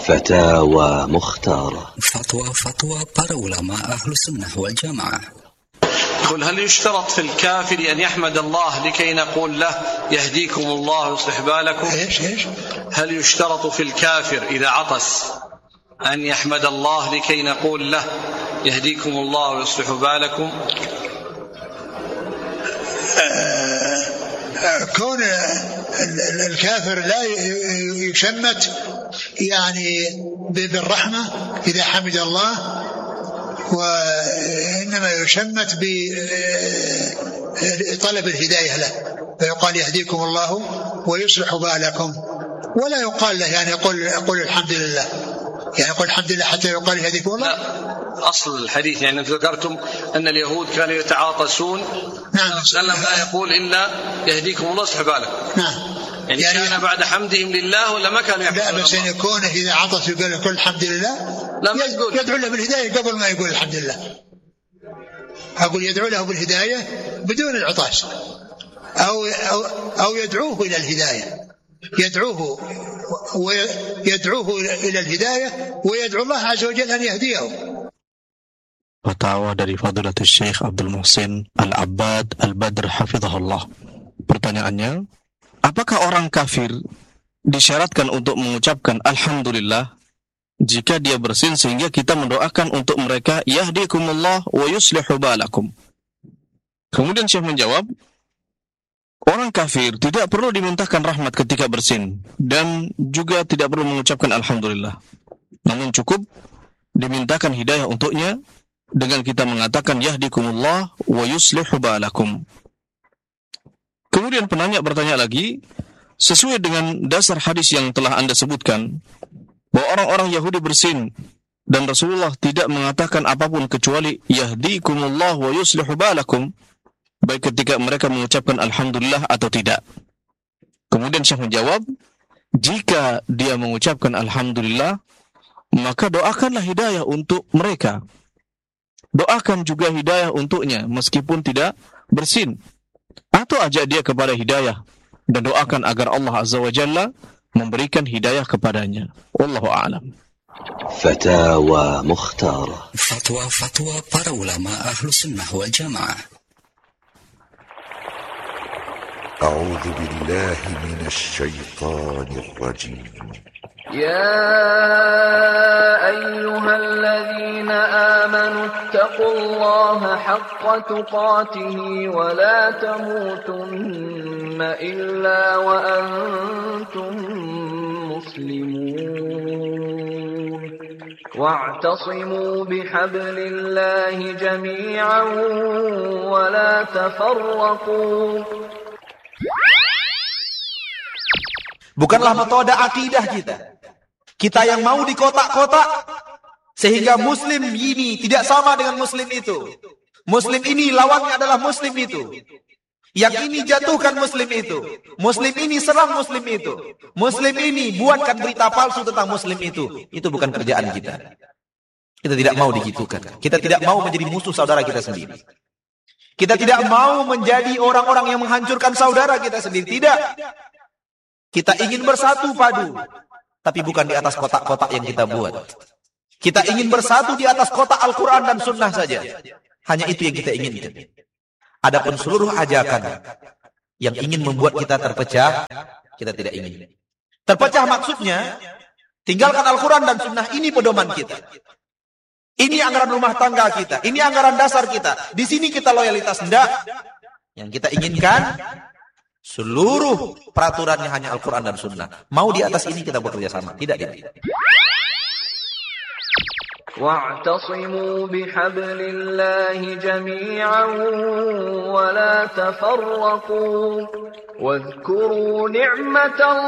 فتاوى مختارة. فتوى para ulama ahlu sunnah wal jamaah. يقول: هل يشترط في الكافر أن يحمد الله لكي نقول له يهديكم الله ويصلح بالكم؟ هل يشترط في الكافر إذا عطس أن يحمد الله لكي نقول له يهديكم الله ويصلح بالكم؟ كون الكافر لا يشمت يعني بالرحمة إذا حمد الله، وإنما يشمت بطلب الهداية له، فيقال يهديكم الله ويصلح بالكم، ولا يقال له يعني قل الحمد لله، يعني قل الحمد لله حتى يقال يهديكم الله. أصل الحديث يعني ذكرتم أن اليهود كانوا يتعاطسون، نعم، وسلم لا يقول إلا يهديكم الله ويصلح بالكم. نعم، يعني كان بعد حمدهم لله ولا ما كانوا يحمدون؟ لا، بس إن يكون إذا عطس يقول كل الحمد لله، يدعو له بالهداية قبل ما يقول الحمد لله. أقول يدعو له بالهداية بدون العطاس، أو يدعوه إلى الهداية، يدعوه إلى الهداية ويدعو الله عز وجل أن يهديه. Fatwa dari Fadilatul Syekh Abdul Muhsin Al-Abbad Al-Badr Hafizahullah. Pertanyaannya, apakah orang kafir disyaratkan untuk mengucapkan Alhamdulillah jika dia bersin sehingga kita mendoakan untuk mereka yahdikumullah wa yuslihu balakum? Kemudian Syekh menjawab, orang kafir tidak perlu dimintakan rahmat ketika bersin dan juga tidak perlu mengucapkan Alhamdulillah, namun cukup dimintakan hidayah untuknya dengan kita mengatakan yahdikumullah wa yuslihu balakum. Kemudian penanya bertanya lagi, sesuai dengan dasar hadis yang telah Anda sebutkan, bahwa orang-orang Yahudi bersin dan Rasulullah tidak mengatakan apapun kecuali yahdikumullah wa yuslihu balakum, baik ketika mereka mengucapkan Alhamdulillah atau tidak. Kemudian Syekh menjawab, jika dia mengucapkan Alhamdulillah, maka doakanlah hidayah untuk mereka. Doakan juga hidayah untuknya meskipun tidak bersin, atau ajak dia kepada hidayah dan doakan agar Allah Azza wa Jalla memberikan hidayah kepadanya. Wallahu a'lam. Fatawa Mukhtara. Fatwa para ulama ahlu sunnah wal jamaah. أعوذ بالله من الشيطان الرجيم. يا أيها الذين آمنوا اتقوا الله حق تقاته ولا تموتن إلا وأنتم مسلمون واعتصموا بحبل الله جميعا ولا تفرقوا. Bukanlah metode akidah kita yang mau di kotak-kotak sehingga muslim ini tidak sama dengan muslim itu. Muslim ini lawannya adalah muslim itu. Yang ini jatuhkan muslim itu. Muslim ini serang muslim itu. Muslim ini buatkan berita palsu tentang muslim itu. Itu bukan kerjaan kita. Kita tidak mau digitukan. Kita tidak mau menjadi musuh saudara kita sendiri. Kita tidak mau menjadi orang-orang yang menghancurkan saudara kita sendiri. Tidak. Kita ingin bersatu padu, tapi bukan di atas kotak-kotak yang kita buat. Kita ingin bersatu di atas kotak Al-Quran dan Sunnah saja. Hanya itu yang kita inginkan. Adapun seluruh ajakan yang ingin membuat kita terpecah, kita tidak ingin. Terpecah maksudnya, tinggalkan Al-Quran dan Sunnah, ini pedoman kita. Ini anggaran rumah tangga kita, ini anggaran dasar kita. Di sini kita loyalitas, enggak. Yang kita inginkan, seluruh peraturannya hanya Al-Quran dan Sunnah. Mau di atas ini kita bekerja sama, tidak. واعتصموا بحبل الله جميعا ولا تفرقوا واذكروا نعمة الله